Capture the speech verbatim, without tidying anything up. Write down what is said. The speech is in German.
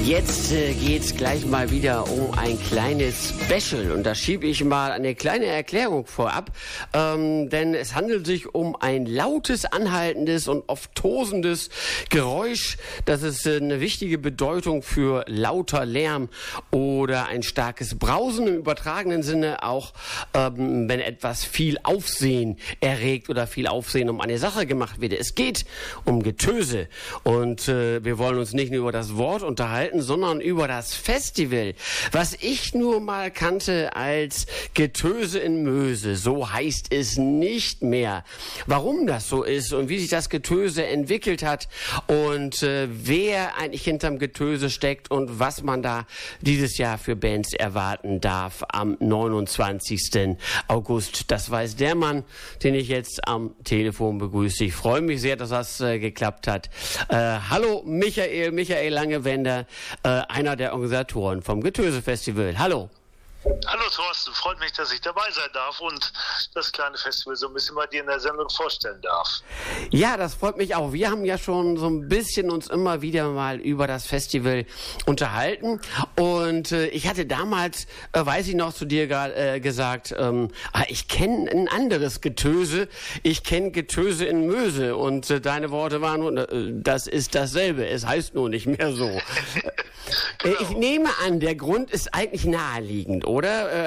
Jetzt äh, geht's gleich mal wieder um ein kleines Special und da schiebe ich mal eine kleine Erklärung vorab, ähm, denn es handelt sich um ein lautes, anhaltendes und oft tosendes Geräusch. Das ist äh, eine wichtige Bedeutung für lauter Lärm oder ein starkes Brausen im übertragenen Sinne, auch ähm, wenn etwas viel Aufsehen erregt oder viel Aufsehen um eine Sache gemacht wird. Es geht um Getöse und äh, wir wollen uns nicht nur über das Wort unterhalten, sondern über das Festival, was ich nur mal kannte als Getöse in Möse. So heißt es nicht mehr. Warum das so ist und wie sich das Getöse entwickelt hat und äh, wer eigentlich hinterm Getöse steckt und was man da dieses Jahr für Bands erwarten darf am neunundzwanzigsten August. Das weiß der Mann, den ich jetzt am Telefon begrüße. Ich freue mich sehr, dass das äh, geklappt hat. Äh, hallo Michael, Michael Langewender, äh, einer der Organisatoren vom Getöse-Festival. Hallo. Hallo Thorsten, freut mich, dass ich dabei sein darf und das kleine Festival so ein bisschen bei dir in der Sendung vorstellen darf. Ja, das freut mich auch. Wir haben ja schon so ein bisschen uns immer wieder mal über das Festival unterhalten und äh, ich hatte damals, äh, weiß ich noch, zu dir äh, gesagt, ähm, ah, ich kenne ein anderes Getöse, ich kenne Getöse in Möse und äh, deine Worte waren nur, äh, das ist dasselbe, es heißt nur nicht mehr so. Genau. Ich nehme an, der Grund ist eigentlich naheliegend, oder?